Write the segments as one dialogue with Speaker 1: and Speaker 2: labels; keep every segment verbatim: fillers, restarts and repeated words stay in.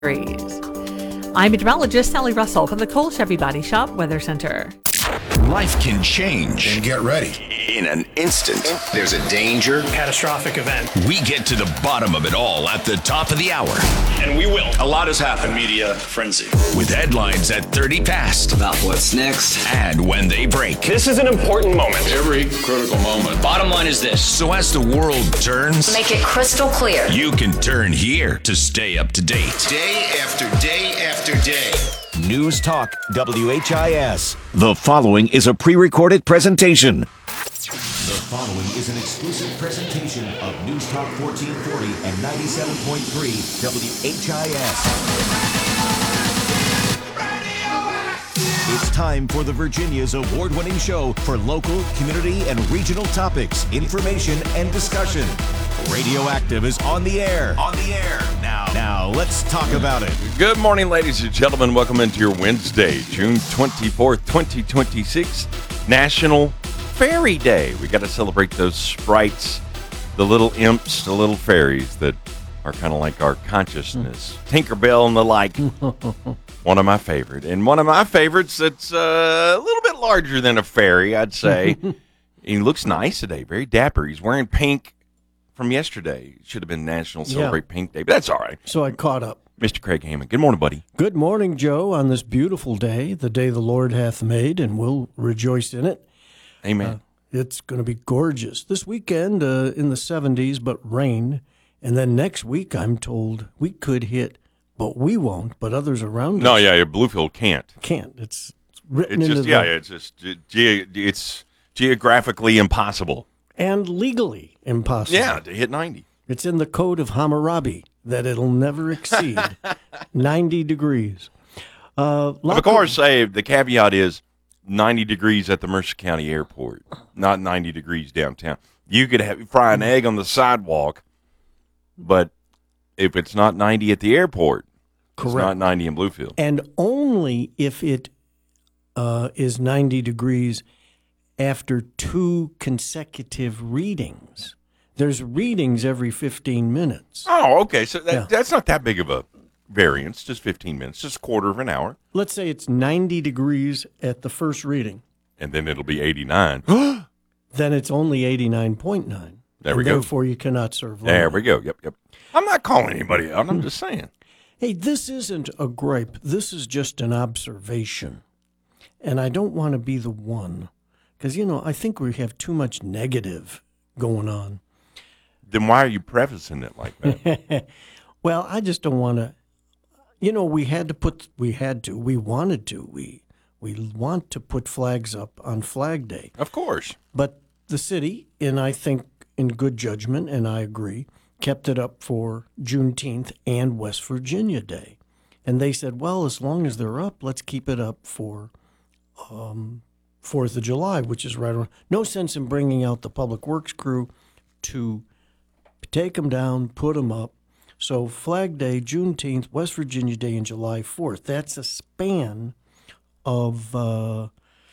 Speaker 1: degrees. I'm meteorologist Sally Russell from the Cole Chevy Body Shop Weather Center.
Speaker 2: Life can change.
Speaker 3: And get ready.
Speaker 2: In an instant. There's a danger.
Speaker 4: Catastrophic event.
Speaker 2: We get to the bottom of it all at the top of the hour.
Speaker 4: And we will. A lot has happened. Media frenzy.
Speaker 2: With headlines at thirty past.
Speaker 5: About what's next.
Speaker 2: And when they break.
Speaker 4: This is an important moment.
Speaker 3: Every critical moment.
Speaker 4: Bottom line is this.
Speaker 2: So as the world turns.
Speaker 6: Make it crystal clear.
Speaker 2: You can turn here to stay up to date.
Speaker 7: Day after day after day.
Speaker 8: News Talk W H I S. The following is a pre-recorded presentation. The following is an exclusive presentation of News Talk fourteen forty and ninety-seven point three W H I S. It's time for the Virginia's award-winning show for local, community, and regional topics, information, and discussion. Radioactive is on the air. On the air. Now, now let's talk about it.
Speaker 9: Good morning, ladies and gentlemen. Welcome into your Wednesday, June twenty-fourth, twenty twenty-six, National Fairy Day. We got to celebrate those sprites, the little imps, the little fairies that are kind of like our consciousness. Tinkerbell and the like. One of my favorite. And one of my favorites that's uh, a little bit larger than a fairy, I'd say. He looks nice today, very dapper. He's wearing pink from yesterday. It should have been National Celebrate yeah. Pink Day, but that's all right.
Speaker 10: So I caught up.
Speaker 9: Mister Craig Hammond. Good morning, buddy.
Speaker 10: Good morning, Joe, on this beautiful day, the day the Lord hath made, and we'll rejoice in it.
Speaker 9: Amen.
Speaker 10: Uh, it's going to be gorgeous. This weekend uh, in the seventies, but rain. And then next week, I'm told, we could hit, but we won't, but others around
Speaker 9: no,
Speaker 10: us.
Speaker 9: No, yeah, Bluefield can't.
Speaker 10: Can't. It's, it's written
Speaker 9: it's
Speaker 10: into
Speaker 9: just,
Speaker 10: the...
Speaker 9: Yeah, it's just ge- it's geographically impossible.
Speaker 10: And legally impossible.
Speaker 9: Yeah, to hit ninety.
Speaker 10: It's in the code of Hammurabi that it'll never exceed ninety degrees. Uh,
Speaker 9: of course, say the caveat is ninety degrees at the Mercer County Airport, not ninety degrees downtown. You could have, fry an egg on the sidewalk, but if it's not ninety at the airport, Correct. It's not ninety in Bluefield.
Speaker 10: And only if it uh, is ninety degrees after two consecutive readings. There's readings every fifteen minutes.
Speaker 9: Oh, okay. So that,
Speaker 10: yeah.
Speaker 9: that's not that big of a variance, just fifteen minutes, just a quarter of an hour.
Speaker 10: Let's say it's ninety degrees at the first reading.
Speaker 9: And then it'll be eighty-nine.
Speaker 10: Then it's only eighty-nine point nine.
Speaker 9: There we
Speaker 10: and
Speaker 9: go.
Speaker 10: Therefore, you cannot serve
Speaker 9: There
Speaker 10: longer.
Speaker 9: we go. Yep, yep. I'm not calling anybody out. I'm just saying.
Speaker 10: Hey, this isn't a gripe. This is just an observation. And I don't want to be the one. Because, you know, I think we have too much negative going on.
Speaker 9: Then why are you prefacing it like that?
Speaker 10: Well, I just don't want to. You know, we had to put, we had to, we wanted to, we we want to put flags up on Flag Day.
Speaker 9: Of course.
Speaker 10: But the city, and I think in good judgment, and I agree, kept it up for Juneteenth and West Virginia Day. And they said, well, as long as they're up, let's keep it up for um, Fourth of July, which is right around. No sense in bringing out the public works crew to take them down, put them up. So Flag Day, Juneteenth, West Virginia Day, and July fourth. That's a span of uh,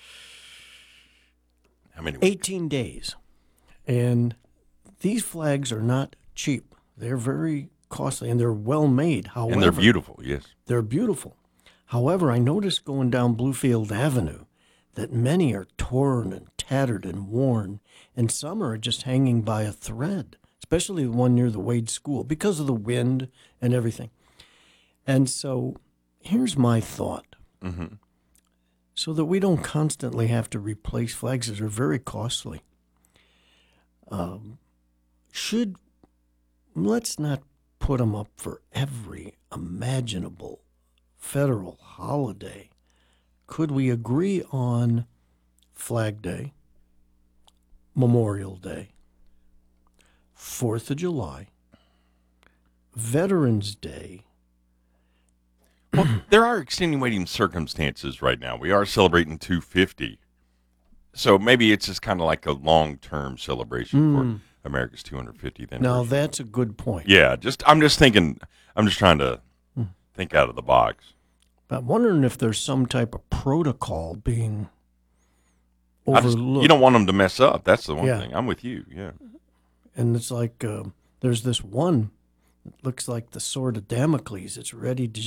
Speaker 9: How many
Speaker 10: eighteen days. And these flags are not cheap. They're very costly, and they're well made. However,
Speaker 9: and they're beautiful, yes.
Speaker 10: They're beautiful. However, I noticed going down Bluefield Avenue that many are torn and tattered and worn, and some are just hanging by a thread, especially the one near the Wade School, because of the wind and everything. And so here's my thought.
Speaker 9: Mm-hmm.
Speaker 10: So that we don't constantly have to replace flags that are very costly. Um, should, let's not put them up for every imaginable federal holiday. Could we agree on Flag Day, Memorial Day, Fourth of July, Veterans Day?
Speaker 9: Well, there are extenuating circumstances right now. We are celebrating two fifty. So maybe it's just kind of like a long-term celebration mm. for America's two hundred fiftieth anniversary.
Speaker 10: Now, that's a good point.
Speaker 9: Yeah, just I'm just thinking, I'm just trying to mm. think out of the box.
Speaker 10: I'm wondering if there's some type of protocol being overlooked.
Speaker 9: Just, you don't want them to mess up. That's the one
Speaker 10: yeah.
Speaker 9: thing. I'm with you, yeah.
Speaker 10: And it's like uh, there's this one It looks like the sword of Damocles. It's ready to